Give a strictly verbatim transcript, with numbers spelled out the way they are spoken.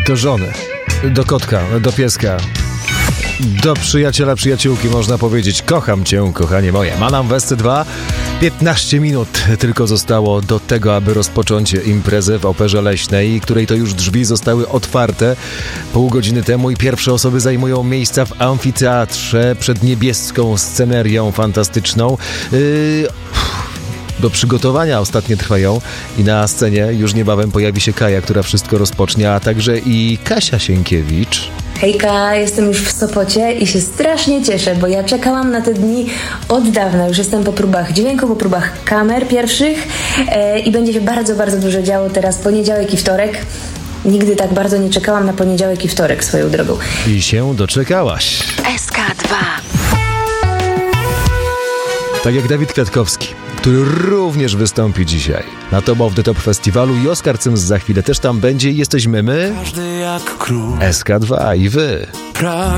do żony, do kotka, do pieska, do przyjaciela, przyjaciółki można powiedzieć: kocham cię, kochanie moje. Manam w S C dwa. piętnaście minut tylko zostało do tego, aby rozpocząć imprezę w Operze Leśnej, której to już drzwi zostały otwarte pół godziny temu i pierwsze osoby zajmują miejsca w amfiteatrze przed niebieską scenerią fantastyczną. Yy... Do przygotowania ostatnie trwają i na scenie już niebawem pojawi się Kaja, która wszystko rozpocznie, a także i Kasia Sienkiewicz. Hejka, jestem już w Sopocie i się strasznie cieszę, bo ja czekałam na te dni od dawna. Już jestem po próbach dźwięku, po próbach kamer pierwszych e, i będzie się bardzo, bardzo dużo działo teraz poniedziałek i wtorek. Nigdy tak bardzo nie czekałam na poniedziałek i wtorek swoją drogą. I się doczekałaś. S K dwa. Tak jak Dawid Kwiatkowski, który również wystąpi dzisiaj na Top of the Top Festiwalu i Oskar Cyms za chwilę też tam będzie i jesteśmy my, Każdy jak król. S K dwa i wy.